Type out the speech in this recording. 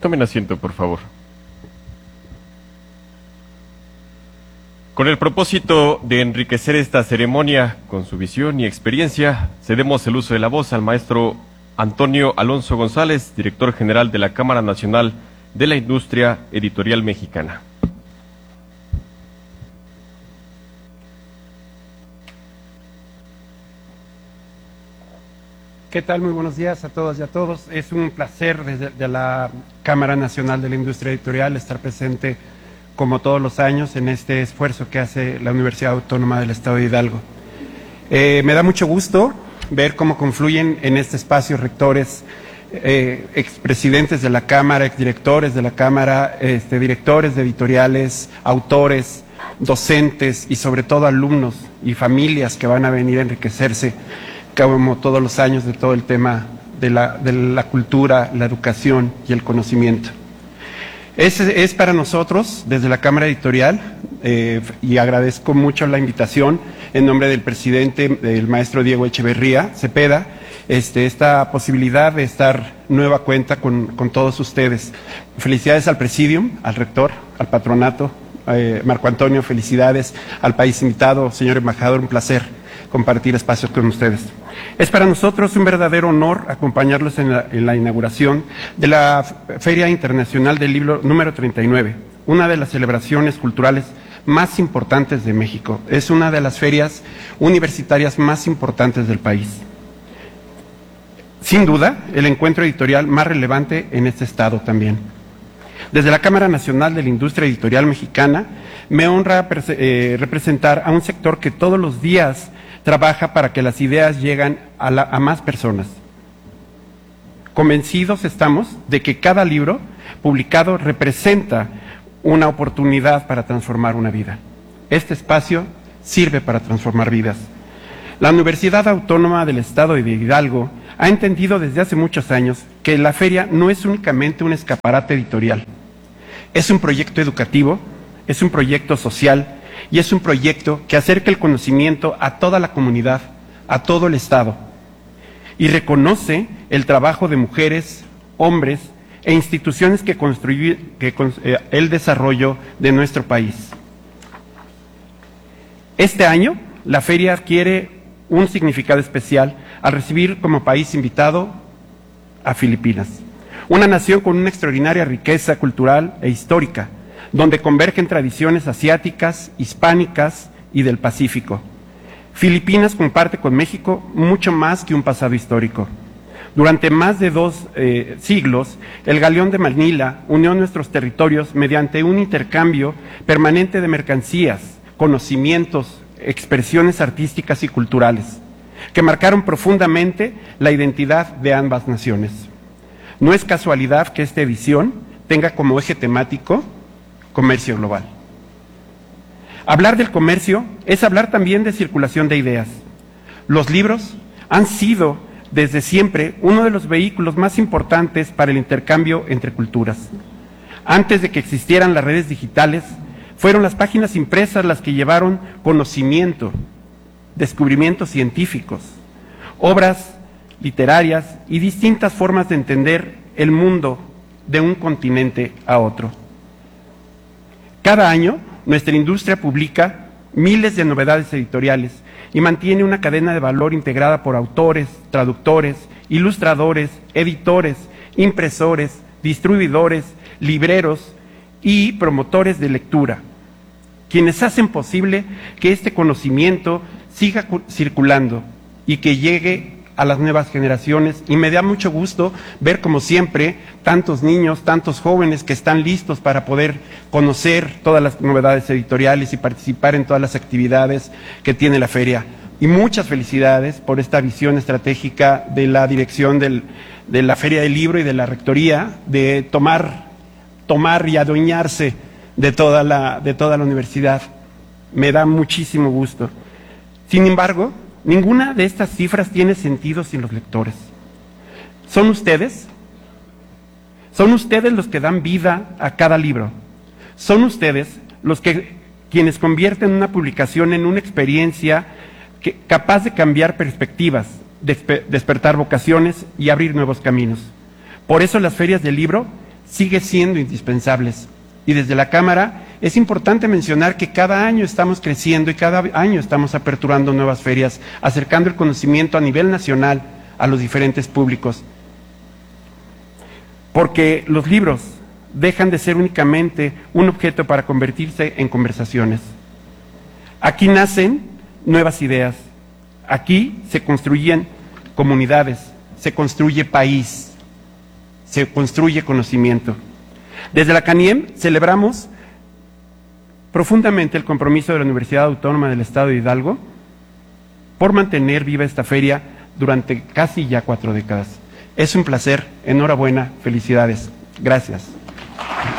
Tomen asiento, por favor. Con el propósito de enriquecer esta ceremonia con su visión y experiencia, cedemos el uso de la voz al maestro Antonio Alonso González, director general de la Cámara Nacional de la Industria Editorial Mexicana. ¿Qué tal? Muy buenos días a todas y a todos. Es un placer desde la Cámara Nacional de la Industria Editorial estar presente, como todos los años, en este esfuerzo que hace la Universidad Autónoma del Estado de Hidalgo. Me da mucho gusto ver cómo confluyen en este espacio rectores, expresidentes de la Cámara, exdirectores de la Cámara, directores de editoriales, autores, docentes y sobre todo alumnos y familias que van a venir a enriquecerse como todos los años de todo el tema de la cultura, la educación y el conocimiento. Es para nosotros, desde la Cámara Editorial, y agradezco mucho la invitación en nombre del presidente, el maestro Diego Echeverría Cepeda, esta posibilidad de estar nueva cuenta con todos ustedes. Felicidades al Presidium, al rector, al patronato, Marco Antonio, felicidades al país invitado, señor embajador, un placer compartir espacios con ustedes. Es para nosotros un verdadero honor acompañarlos en la inauguración de la Feria Internacional del Libro número 39, una de las celebraciones culturales más importantes de México. Es una de las ferias universitarias más importantes del país. Sin duda, el encuentro editorial más relevante en este estado también. Desde la Cámara Nacional de la Industria Editorial Mexicana, me honra representar a un sector que todos los días trabaja para que las ideas lleguen a más personas. Convencidos estamos de que cada libro publicado representa una oportunidad para transformar una vida. Este espacio sirve para transformar vidas. La Universidad Autónoma del Estado de Hidalgo ha entendido desde hace muchos años que la feria no es únicamente un escaparate editorial. Es un proyecto educativo, es un proyecto social y es un proyecto que acerca el conocimiento a toda la comunidad, a todo el Estado, y reconoce el trabajo de mujeres, hombres e instituciones que construyen el desarrollo de nuestro país. Este año, la feria adquiere un significado especial al recibir como país invitado a Filipinas, una nación con una extraordinaria riqueza cultural e histórica, donde convergen tradiciones asiáticas, hispánicas y del Pacífico. Filipinas comparte con México mucho más que un pasado histórico. Durante más de 2 siglos, el Galeón de Manila unió nuestros territorios mediante un intercambio permanente de mercancías, conocimientos, expresiones artísticas y culturales, que marcaron profundamente la identidad de ambas naciones. No es casualidad que esta edición tenga como eje temático comercio global. Hablar del comercio es hablar también de circulación de ideas. Los libros han sido desde siempre uno de los vehículos más importantes para el intercambio entre culturas. Antes de que existieran las redes digitales, fueron las páginas impresas las que llevaron conocimiento, descubrimientos científicos, obras literarias y distintas formas de entender el mundo de un continente a otro. Cada año, nuestra industria publica miles de novedades editoriales y mantiene una cadena de valor integrada por autores, traductores, ilustradores, editores, impresores, distribuidores, libreros y promotores de lectura, quienes hacen posible que este conocimiento siga circulando y que llegue a las nuevas generaciones, y me da mucho gusto ver, como siempre, tantos niños, tantos jóvenes que están listos para poder conocer todas las novedades editoriales y participar en todas las actividades que tiene la feria. Y muchas felicidades por esta visión estratégica de la dirección de la Feria del Libro y de la Rectoría, de tomar y adueñarse de toda la universidad. Me da muchísimo gusto. Sin embargo, ninguna de estas cifras tiene sentido sin los lectores. Son ustedes los que dan vida a cada libro. Son ustedes quienes convierten una publicación en una experiencia capaz de cambiar perspectivas, despertar vocaciones y abrir nuevos caminos. Por eso las ferias del libro sigue siendo indispensables. Y desde la Cámara es importante mencionar que cada año estamos creciendo y cada año estamos aperturando nuevas ferias, acercando el conocimiento a nivel nacional a los diferentes públicos. Porque los libros dejan de ser únicamente un objeto para convertirse en conversaciones. Aquí nacen nuevas ideas, aquí se construyen comunidades, se construye país, se construye conocimiento. Desde la CANIEM celebramos profundamente el compromiso de la Universidad Autónoma del Estado de Hidalgo por mantener viva esta feria durante casi ya 4 décadas. Es un placer, enhorabuena, felicidades. Gracias.